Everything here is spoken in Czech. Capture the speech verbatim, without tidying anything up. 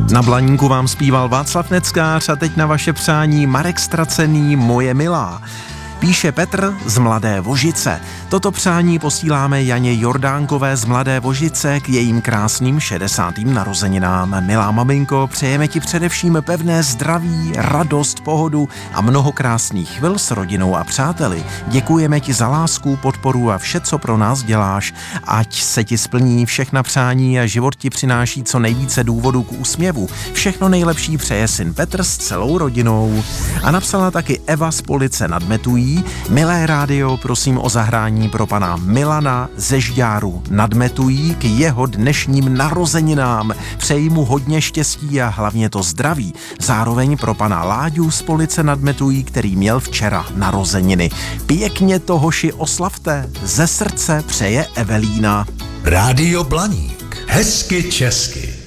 Na Blaníku vám zpíval Václav Neckář a teď na vaše přání Marek Stracený, Moje milá. Píše Petr z Mladé Vožice. Toto přání posíláme Janě Jordánkové z Mladé Vožice k jejím krásným šedesátým narozeninám. Milá maminko, přejeme ti především pevné zdraví, radost, pohodu a mnoho krásných chvil s rodinou a přáteli. Děkujeme ti za lásku, podporu a vše, co pro nás děláš. Ať se ti splní všechna přání a život ti přináší co nejvíce důvodů k úsměvu. Všechno nejlepší přeje syn Petr s celou rodinou. A napsala taky Eva z Police nad Metují. Milé rádio, prosím o zahrání pro pana Milana ze Žďáru nad Metují k jeho dnešním narozeninám. Přeji mu hodně štěstí a hlavně to zdraví. Zároveň pro pana Láďu z Police nad Metují, který měl včera narozeniny. Pěkně to, hoši, oslavte. Ze srdce přeje Evelína. Rádio Blaník. Hezky česky.